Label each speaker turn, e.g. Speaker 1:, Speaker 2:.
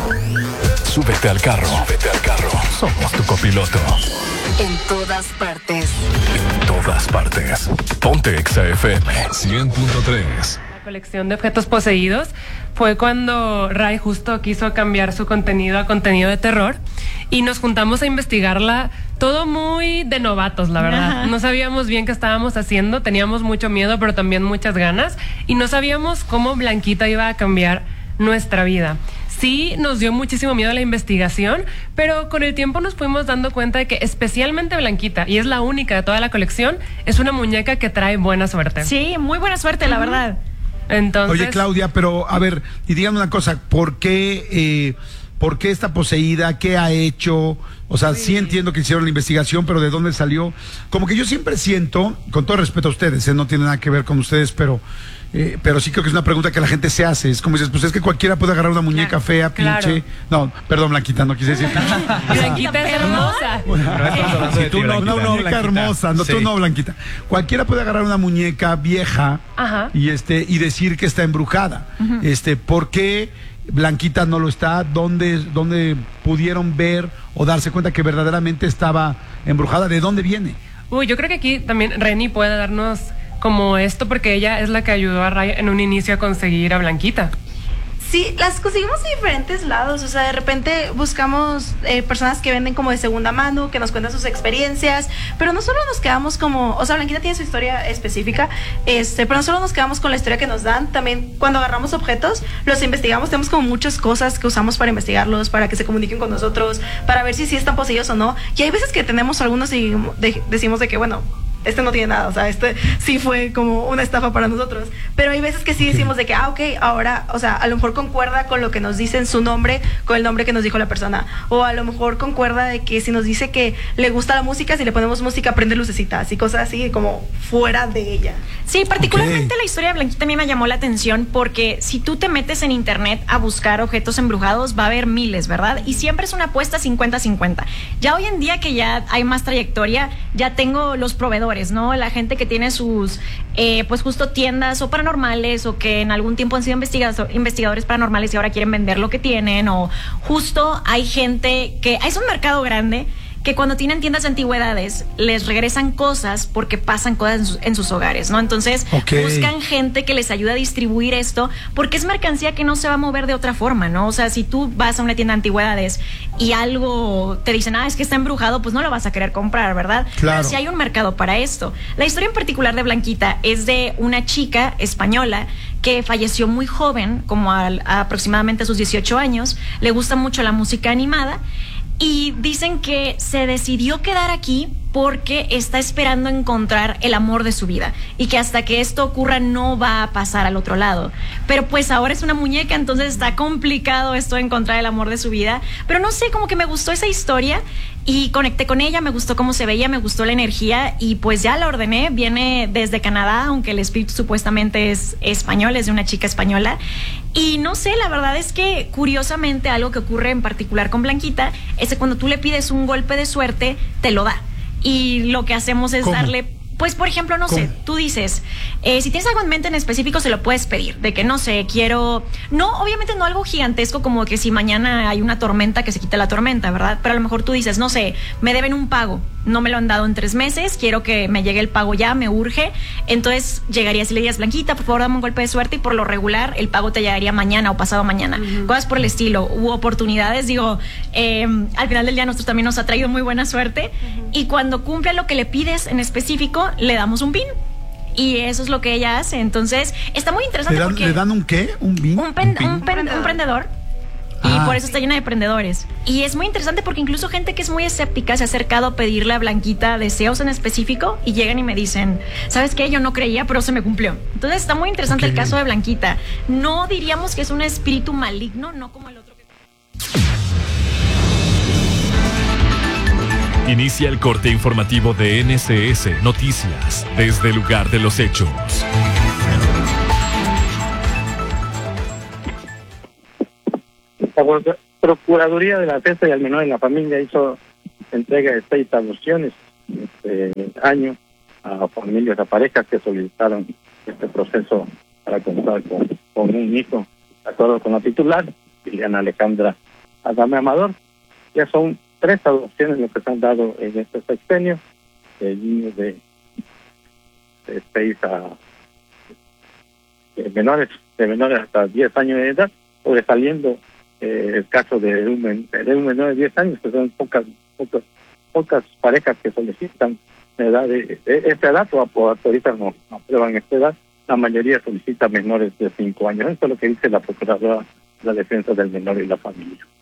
Speaker 1: Súbete al carro. Somos tu copiloto.
Speaker 2: En todas partes.
Speaker 1: En todas partes. Ponte Exa FM 100.3.
Speaker 3: La colección de objetos poseídos fue cuando Ray justo quiso cambiar su contenido a contenido de terror y nos juntamos a investigarla, todo muy de novatos, la verdad.
Speaker 4: Ajá.
Speaker 3: No sabíamos bien qué estábamos haciendo, teníamos mucho miedo, pero también muchas ganas y no sabíamos cómo Blanquita iba a cambiar nuestra vida. Sí, nos dio muchísimo miedo la investigación, pero con el tiempo nos fuimos dando cuenta de que especialmente Blanquita, y es la única de toda la colección, es una muñeca que trae buena suerte.
Speaker 4: Sí, muy buena suerte, la verdad.
Speaker 3: Entonces,
Speaker 5: Oye, Claudia, pero a ver, y díganme una cosa, ¿por qué está poseída? ¿Qué ha hecho? O sea, sí entiendo que hicieron la investigación, pero ¿de dónde salió? Como que yo siempre siento, con todo respeto a ustedes, no tiene nada que ver con ustedes, pero sí creo que es una pregunta que la gente se hace. Es como dices, pues es que cualquiera puede agarrar una muñeca fea, pinche. No, perdón, Blanquita, no quise decir pinche.
Speaker 3: Blanquita es hermosa.
Speaker 5: Si tú no, una muñeca hermosa, no, tú no, Blanquita. Cualquiera puede agarrar una muñeca vieja y decir que está embrujada. ¿Por qué Blanquita no lo está? ¿Dónde pudieron ver o darse cuenta que verdaderamente estaba embrujada? ¿De dónde viene?
Speaker 3: Yo creo que aquí también Reni puede darnos como esto, porque ella es la que ayudó a Ray en un inicio a conseguir a Blanquita.
Speaker 6: Sí, las conseguimos de diferentes lados, o sea, de repente buscamos personas que venden como de segunda mano, que nos cuentan sus experiencias, pero no solo nos quedamos como, o sea, Blanquita tiene su historia específica, pero no solo nos quedamos con la historia que nos dan, también cuando agarramos objetos, los investigamos, tenemos como muchas cosas que usamos para investigarlos, para que se comuniquen con nosotros, para ver si sí están poseídos o no, y hay veces que tenemos algunos y decimos de que, bueno, este no tiene nada, o sea, este sí fue como una estafa para nosotros, pero hay veces que sí decimos de que, ok, ahora, o sea, a lo mejor concuerda con lo que nos dicen su nombre, con el nombre que nos dijo la persona, o a lo mejor concuerda de que si nos dice que le gusta la música, si le ponemos música, prende lucecitas y cosas así, como fuera de ella.
Speaker 4: Sí, particularmente la historia de Blanquita a mí me llamó la atención porque si tú te metes en internet a buscar objetos embrujados, va a haber miles, ¿verdad? Y siempre es una apuesta 50-50. Ya hoy en día que ya hay más trayectoria, ya tengo los proveedores, ¿no? La gente que tiene sus, pues justo tiendas o paranormales o que en algún tiempo han sido investigadores paranormales y ahora quieren vender lo que tienen, o justo hay gente que, es un mercado grande que cuando tienen tiendas de antigüedades les regresan cosas porque pasan cosas en sus hogares, ¿no? Entonces buscan gente que les ayude a distribuir esto porque es mercancía que no se va a mover de otra forma, ¿no? O sea, si tú vas a una tienda de antigüedades y algo te dicen, es que está embrujado, pues no lo vas a querer comprar, ¿verdad?
Speaker 5: Claro.
Speaker 4: Pero sí hay un mercado para esto. La historia en particular de Blanquita es de una chica española que falleció muy joven, como aproximadamente a sus 18 años. Le gusta mucho la música animada y dicen que se decidió quedar aquí porque está esperando encontrar el amor de su vida y que hasta que esto ocurra no va a pasar al otro lado. Pero pues ahora es una muñeca, entonces está complicado esto de encontrar el amor de su vida. Pero no sé, como que me gustó esa historia y conecté con ella, me gustó cómo se veía, me gustó la energía y pues ya la ordené. Viene desde Canadá, aunque el espíritu supuestamente es español, es de una chica española. Y no sé, la verdad es que curiosamente algo que ocurre en particular con Blanquita es que cuando tú le pides un golpe de suerte, te lo da. Y lo que hacemos es darle, pues por ejemplo, no sé, tú dices, si tienes algo en mente en específico se lo puedes pedir, de que no sé, obviamente no algo gigantesco como que si mañana hay una tormenta que se quite la tormenta, ¿verdad? Pero a lo mejor tú dices, no sé, me deben un pago, no me lo han dado en 3 meses, quiero que me llegue el pago ya, me urge, entonces llegarías y le dirías, Blanquita, por favor dame un golpe de suerte y por lo regular el pago te llegaría mañana o pasado mañana, cosas por el estilo, u oportunidades, digo, al final del día a nosotros también nos ha traído muy buena suerte y cuando cumple lo que le pides en específico, le damos un pin. Y eso es lo que ella hace. Entonces, está muy interesante porque...
Speaker 5: ¿Le dan un qué? ¿Un pin?
Speaker 4: Un prendedor. Y por eso está llena de prendedores. Y es muy interesante porque incluso gente que es muy escéptica se ha acercado a pedirle a Blanquita deseos en específico y llegan y me dicen, ¿sabes qué? Yo no creía, pero se me cumplió. Entonces está muy interesante el caso de Blanquita. No diríamos que es un espíritu maligno, no como el otro que...
Speaker 1: Inicia el corte informativo de NCS Noticias desde el lugar de los hechos.
Speaker 7: La Procuraduría de la Defensa y al Menor en la Familia hizo entrega de 6 adopciones este año a familias, a parejas que solicitaron este proceso para contar con un hijo, de acuerdo con la titular, Liliana Alejandra Adame Amador. Ya son 3 adopciones lo que se han dado en este sexenio, de niños de 6 a de menores hasta 10 años de edad, sobresaliendo el caso de un menor de 10 años, que son pocas parejas que solicitan edad de esta edad, o ahorita no aprueban esta edad. La mayoría solicita menores de 5 años. Esto es lo que dice la Procuradora de la Defensa del Menor y la Familia.